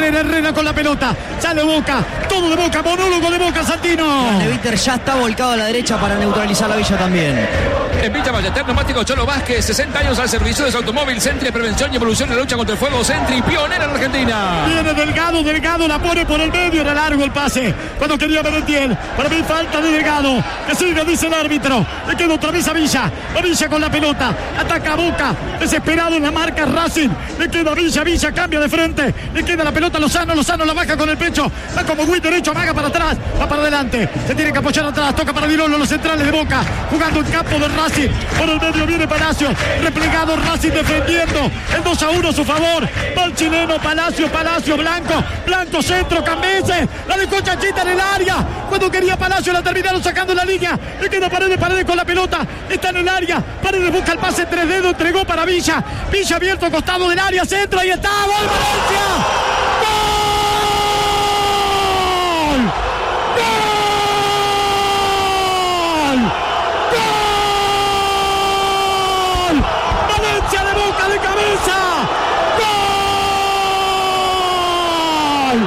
Herrera con la pelota. Sale Boca, todo de Boca, monólogo de Boca, Santino. Neviter ya está volcado a la derecha para neutralizar la Villa también. En Villa Ballester, neumático Cholo Vázquez, 60 años al servicio de su automóvil. Sentry, prevención y evolución en la lucha contra el fuego. Sentry, pionera en Argentina. Viene Delgado, la pone por el medio, era largo el pase. Cuando quería Merentiel, para mí falta de Delgado. Que siga, dice el árbitro. Le queda otra vez a Villa. Villa con la pelota, ataca a Boca. Desesperado en la marca Racing. Le queda a Villa cambia de frente. Le queda la pelota a Lozano la baja con el pecho. Va como muy derecho, amaga para atrás, va para adelante. Se tiene que apoyar atrás, toca para Dilolo, los centrales de Boca. Jugando en campo de Racing. Por el medio viene Palacio, replegado Racing defendiendo el 2-1 a su favor. Va el chileno Palacio, Blanco centro, Cambeses, la dejó Chanchita en el área. Cuando quería Palacio la terminaron sacando la línea. Le queda Paredes con la pelota, está en el área. Paredes busca el pase, 3 dedos, entregó para Villa abierto, costado del área, centro, ahí está, ¡gol Valencia! Valencia de Boca de cabeza. ¡Gol!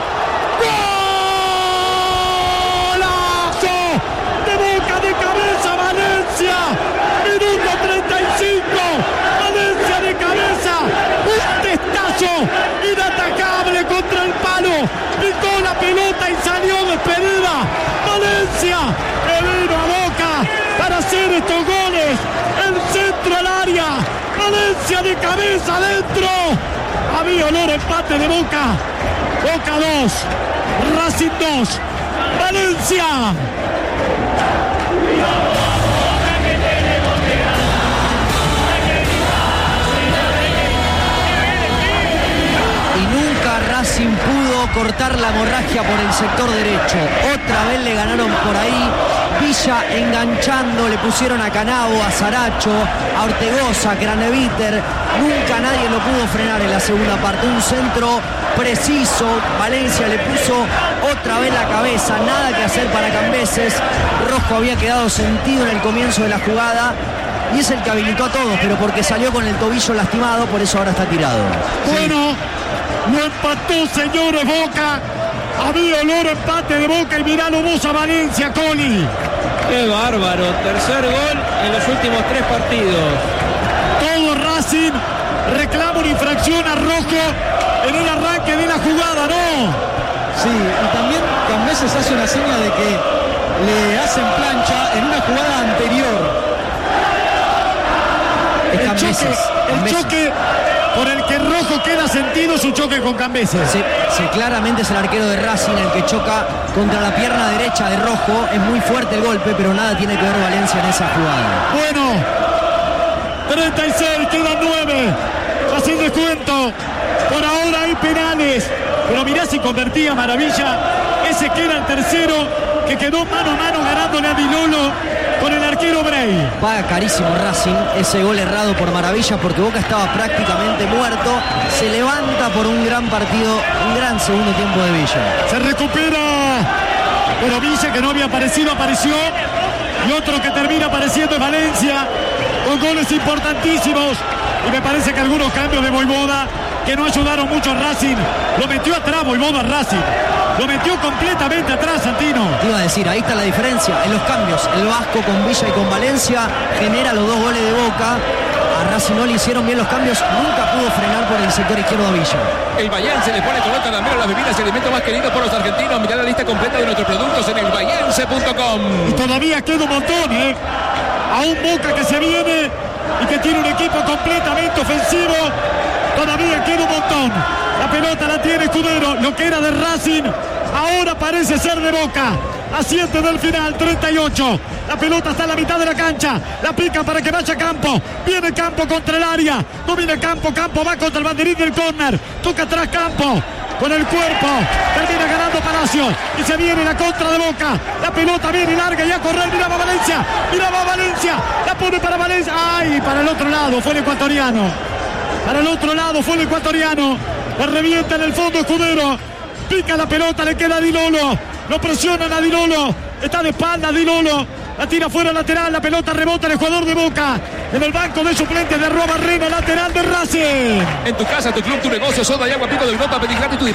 ¡Golazo! De Boca de cabeza, Valencia. Minuto 35. Valencia de cabeza. Un testazo inatacable contra el palo. Picó la pelota y salió despedida. Valencia que vino a Boca para hacer estos goles. El centro al área. Valencia de cabeza adentro. Había olor a empate de Boca. Boca 2, Racing 2, Valencia. Y nunca Racing pudo cortar la hemorragia por el sector derecho. Otra vez le ganaron por ahí. Villa enganchando, le pusieron a Canavo, a Saracho, a Ortegoza, a Craneviter. Nunca nadie lo pudo frenar en la segunda parte. Un centro preciso. Valencia le puso otra vez la cabeza. Nada que hacer para Cambeses. Rojo había quedado sentido en el comienzo de la jugada. Y es el que habilitó a todos, pero porque salió con el tobillo lastimado, por eso ahora está tirado. Bueno, lo empató, señores, Boca. Había olor a empate de Boca y miralo vos a Valencia, Coli. Qué bárbaro, tercer gol en los últimos 3 partidos. Todo Racing reclama una infracción a Rojo en el arranque de la jugada, ¿no? Sí, y también Cambeses hace una seña de que le hacen plancha en una jugada anterior. El choque por el que Rojo queda sentido su choque con Cambeses. Sí, claramente es el arquero de Racing el que choca contra la pierna derecha de Rojo. Es muy fuerte el golpe, pero nada tiene que ver Valencia en esa jugada. Bueno, 36, quedan 9. Así descuento. Por ahora hay penales. Pero mirá si convertía Maravilla. Ese que era el tercero, que quedó mano a mano ganándole a Dilolo con el arquero Bray. Paga carísimo Racing ese gol errado por Maravilla, porque Boca estaba prácticamente muerto. Se levanta por un gran partido, un gran segundo tiempo de Villa. Se recupera, pero Villa, que no había aparecido, apareció. Y otro que termina apareciendo es Valencia, con goles importantísimos. Y me parece que algunos cambios de Voivoda que no ayudaron mucho a Racing. Lo metió atrás Voivoda a Racing. Lo metió completamente atrás, Santino. Te iba a decir, ahí está la diferencia en los cambios. El Vasco con Villa y con Valencia genera los 2 goles de Boca. A Racing no le hicieron bien los cambios. Nunca pudo frenar por el sector izquierdo a Villa. El Bahiense le pone color caramelo a las bebidas y alimentos más queridos por los argentinos. Mirá la lista completa de nuestros productos en elbahiense.com. Y todavía queda un montón, ¿eh? A un Boca que se viene y que tiene un equipo completamente ofensivo. Todavía queda un montón. La pelota la tiene Escudero. Lo que era de Racing ahora parece ser de Boca. A 7 del final, 38. La pelota está en la mitad de la cancha. La pica para que vaya Campo. Viene Campo contra el área. Domina Campo. Campo va contra el banderín del córner. Toca atrás Campo. Con el cuerpo. Termina ganando Palacio. Y se viene la contra de Boca. La pelota viene larga y a correr. Miraba Valencia. Miraba Valencia. La pone para Valencia. ¡Ay! Para el otro lado. Fue el ecuatoriano. Para el otro lado fue el ecuatoriano. La revienta en el fondo Escudero. Pica la pelota. Le queda a Dilolo. Lo presionan a Dilolo. Está de espalda Dilolo. La tira fuera lateral. La pelota rebota el jugador de Boca. En el banco de suplentes de Barrena, lateral de Racing. En tu casa, tu club, tu negocio, soda y agua Pico de Europa. Pedí gratis tu